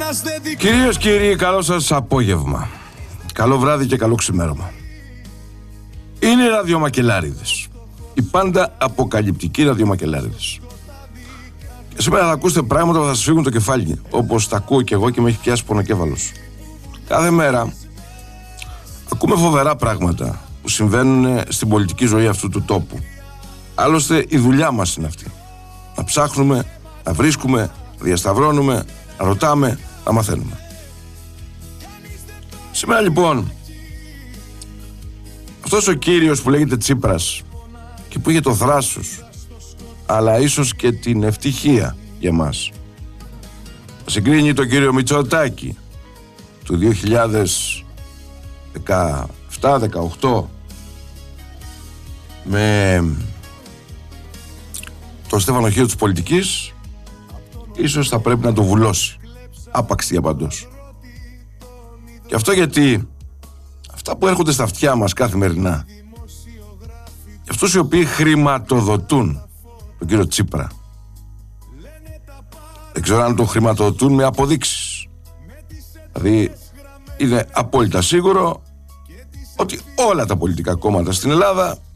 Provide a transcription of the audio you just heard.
Κυρίες και κύριοι, καλό σας απόγευμα. Καλό βράδυ και καλό ξημέρωμα. Είναι οι ραδιομακελάριδες. Οι πάντα αποκαλυπτικοί ραδιομακελάριδες. Και σήμερα θα ακούσετε πράγματα που θα σας φύγουν το κεφάλι, όπως τα ακούω κι εγώ και με έχει πιάσει πονοκέφαλος. Κάθε μέρα ακούμε φοβερά πράγματα που συμβαίνουν στην πολιτική ζωή αυτού του τόπου. Άλλωστε η δουλειά μας είναι αυτή. Να ψάχνουμε, να βρίσκουμε, να διασταυρώνουμε, να ρωτάμε, να μαθαίνουμε. Σήμερα λοιπόν αυτός ο κύριος που λέγεται Τσίπρας και που είχε το θράσος αλλά ίσως και την ευτυχία για μας συγκρίνει τον κύριο Μητσοτάκη του 2017-18 με τον Στέφανο Χίο της πολιτικής, ίσως θα πρέπει να το βουλώσει άπαξ διαπαντός. Και αυτό γιατί αυτά που έρχονται στα αυτιά μας καθημερινά, και αυτούς οι οποίοι χρηματοδοτούν τον κύριο Τσίπρα, δεν ξέρω αν τον χρηματοδοτούν με αποδείξεις. Δηλαδή είναι απόλυτα σίγουρο ότι όλα τα πολιτικά κόμματα στην Ελλάδα